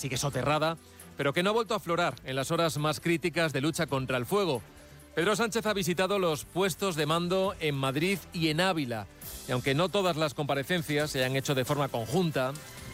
sigue soterrada, pero que no ha vuelto a aflorar en las horas más críticas de lucha contra el fuego. Pedro Sánchez ha visitado los puestos de mando en Madrid y en Ávila. Y aunque no todas las comparecencias se han hecho de forma conjunta,